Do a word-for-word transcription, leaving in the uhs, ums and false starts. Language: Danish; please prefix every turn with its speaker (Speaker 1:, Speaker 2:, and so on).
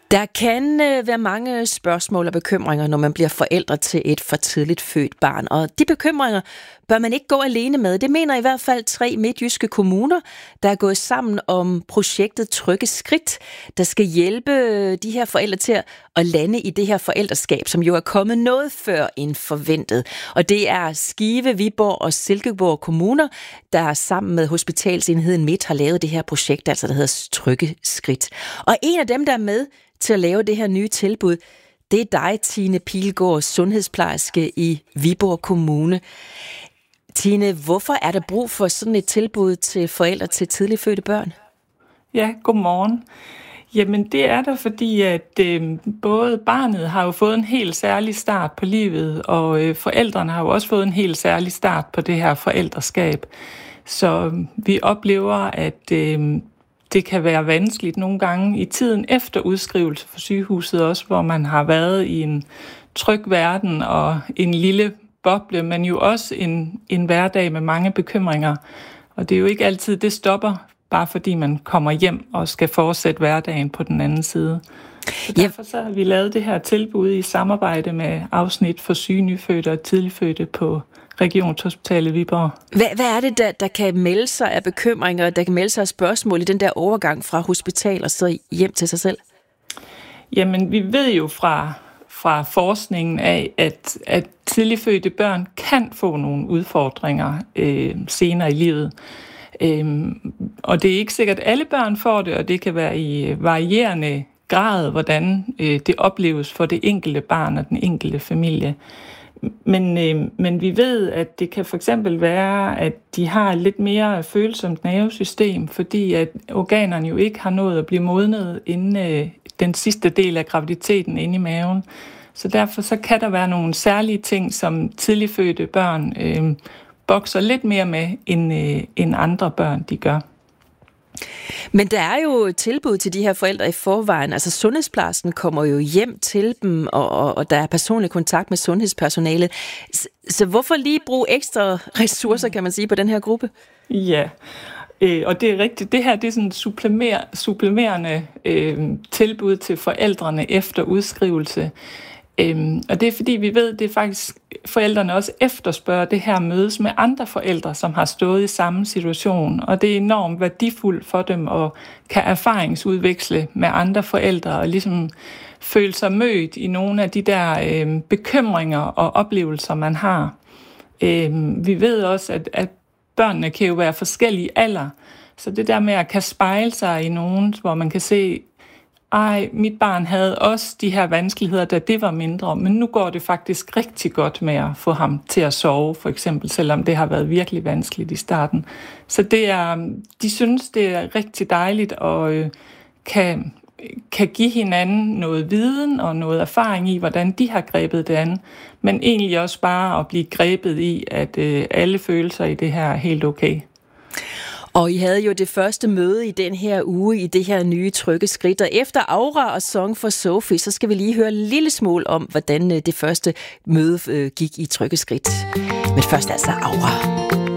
Speaker 1: Der kan øh, være mange spørgsmål og bekymringer, når man bliver forældre til et for tidligt født barn. Og de bekymringer bør man ikke gå alene med. Det mener i hvert fald tre midtjyske kommuner, der er gået sammen om projektet Trygge Skridt, der skal hjælpe de her forældre til at lande i det her forældreskab, som jo er kommet noget før end forventet. Og det er Skive, Viborg og Silkeborg kommuner, der sammen med Hospitalsenheden Midt har lavet det her projekt, altså der hedder Trygge Skridt. Og en af dem, der er med til at lave det her nye tilbud, det er dig, Tine Pilgaard, sundhedsplejerske i Viborg Kommune. Tine, hvorfor er der brug for sådan et tilbud til forældre til tidligt fødte børn?
Speaker 2: Ja, godmorgen. Jamen det er der, fordi at øh, både barnet har jo fået en helt særlig start på livet, og øh, forældrene har jo også fået en helt særlig start på det her forældreskab. Så øh, vi oplever, at øh, det kan være vanskeligt nogle gange i tiden efter udskrivelse fra sygehuset også, hvor man har været i en tryg verden og en lille boble, men jo også en, en hverdag med mange bekymringer. Og det er jo ikke altid, det stopper, bare fordi man kommer hjem og skal fortsætte hverdagen på den anden side. Så derfor så har vi lavet det her tilbud i samarbejde med afsnit for syge, nyfødte og tidligfødte på Regionshospitalet Viborg.
Speaker 1: Hvad, hvad er det, der, der kan melde sig af bekymringer, der kan melde sig af spørgsmål i den der overgang fra hospital og så hjem til sig selv?
Speaker 2: Jamen, vi ved jo fra, fra forskningen af, at, at tidligfødte børn kan få nogle udfordringer øh, senere i livet. Øhm, og det er ikke sikkert, at alle børn får det, og det kan være i varierende grad, hvordan øh, det opleves for det enkelte barn og den enkelte familie. Men, øh, men vi ved, at det kan for eksempel være, at de har et lidt mere følsomt nervesystem, fordi at organerne jo ikke har nået at blive modnet inden øh, den sidste del af graviditeten inde i maven. Så derfor så kan der være nogle særlige ting, som tidligfødte børn øh, bokser lidt mere med, end, øh, end andre børn de gør.
Speaker 1: Men der er jo et tilbud til de her forældre i forvejen. Altså sundhedsplejersken kommer jo hjem til dem, og, og, og der er personlig kontakt med sundhedspersonalet. Så, så hvorfor lige bruge ekstra ressourcer, kan man sige, på den her gruppe?
Speaker 2: Ja, øh, og det er rigtigt. Det her det er sådan et supplemer, supplemerende øh, tilbud til forældrene efter udskrivelse. Øhm, og det er fordi, vi ved, det er faktisk, forældrene også efterspørger det her mødes med andre forældre, som har stået i samme situation. Og det er enormt værdifuldt for dem at kan erfaringsudveksle med andre forældre og ligesom føle sig mødt i nogle af de der øh, bekymringer og oplevelser, man har. Øh, vi ved også, at, at børnene kan jo være forskellige alder. Så det der med at kan spejle sig i nogen, hvor man kan se, ej, mit barn havde også de her vanskeligheder, da det var mindre, men nu går det faktisk rigtig godt med at få ham til at sove, for eksempel, selvom det har været virkelig vanskeligt i starten. Så det er, de synes, det er rigtig dejligt og øh, kan, kan give hinanden noget viden og noget erfaring i, hvordan de har grebet det an, men egentlig også bare at blive grebet i, at øh, alle følelser i det her er helt okay.
Speaker 1: Og I havde jo det første møde i den her uge i det her nye Trygge Skridt. Og efter Aura og Song for Sophie, så skal vi lige høre en lille smule om, hvordan det første møde gik i Trygge Skridt. Men først altså Aura.